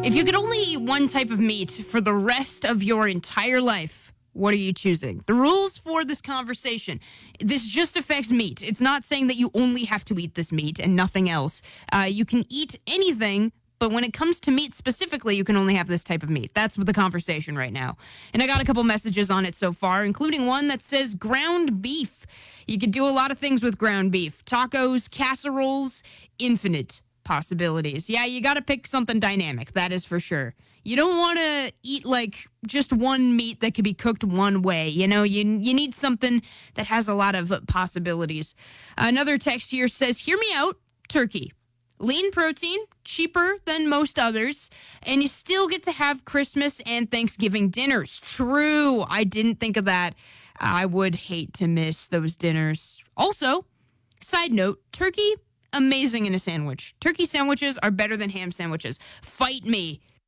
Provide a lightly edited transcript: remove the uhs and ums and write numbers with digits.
If you could only eat one type of meat for the rest of your entire life, what are you choosing? The rules for this conversation. This just affects meat. It's not saying that you only have to eat this meat and nothing else. You can eat anything, but when it comes to meat specifically, you can only have this type of meat. That's the conversation right now. And I got a couple messages on it so far, including one that says ground beef. You could do a lot of things with ground beef. Tacos, casseroles, infinite possibilities. Yeah, you got to pick something dynamic. That is for sure. You don't want to eat like just one meat that could be cooked one way. You know, you need something that has a lot of possibilities. Another text here says, hear me out, turkey. Lean protein, cheaper than most others, and you still get to have Christmas and Thanksgiving dinners. True, I didn't think of that. I would hate to miss those dinners. Also, side note, turkey, amazing in a sandwich. Turkey sandwiches are better than ham sandwiches. Fight me.